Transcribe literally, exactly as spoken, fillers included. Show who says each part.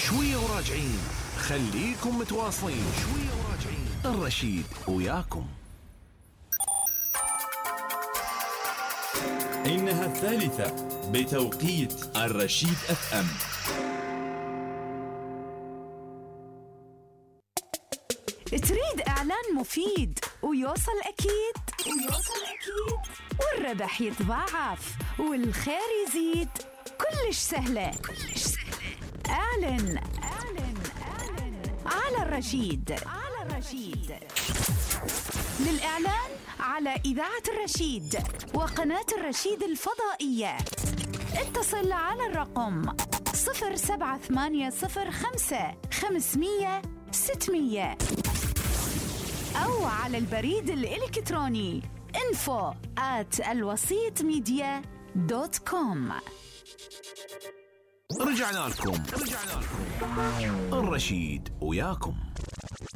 Speaker 1: شوية وراجعين، خليكم متواصلين. شوية وراجعين، الرشيد وياكم.
Speaker 2: إنها الثالثة بتوقيت الرشيد اف ام.
Speaker 3: تريد إعلان مفيد ويوصل أكيد ويوصل أكيد والربح يتضاعف والخير يزيد؟ كلش سهلة كلش سهلة. أعلن أعلن أعلن على الرشيد على الرشيد. للإعلان على إذاعة الرشيد وقناة الرشيد الفضائية اتصل على الرقم صفر سبعة ثمانية صفر خمسة خمسمية ستمية أو على البريد الإلكتروني info at الوسيط ميديا دوت كوم.
Speaker 1: رجعنا لكم رجعنا لكم الرشيد وياكم.